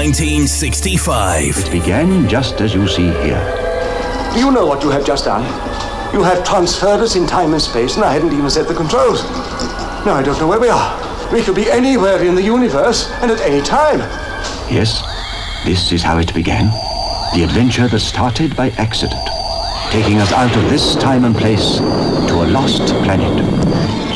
1965. It began just as you see here. Do you know what you have just done? You have transferred us in time and space, and I hadn't even set the controls. Now I don't know where we are. We could be anywhere in the universe, and at any time. Yes, this is how it began. The adventure that started by accident, taking us out of this time and place to a lost planet.